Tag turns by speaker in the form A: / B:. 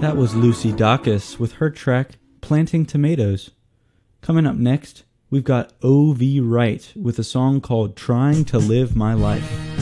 A: That was Lucy Dacus with her track Planting Tomatoes. Coming up next, we've got O.V. Wright with a song called Trying to Live My Life.